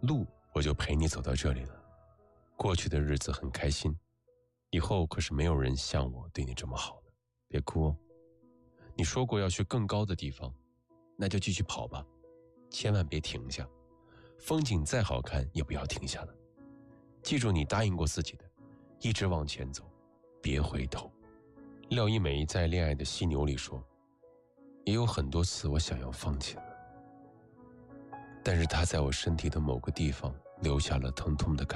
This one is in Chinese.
路我就陪你走到这里了，过去的日子很开心，以后可是没有人像我对你这么好了，别哭哦。你说过要去更高的地方，那就继续跑吧，千万别停下，风景再好看也不要停下了。记住你答应过自己的，一直往前走，别回头。廖一梅在《恋爱的犀牛》里说，也有很多次我想要放弃了，但是它在我身体的某个地方留下了疼痛的感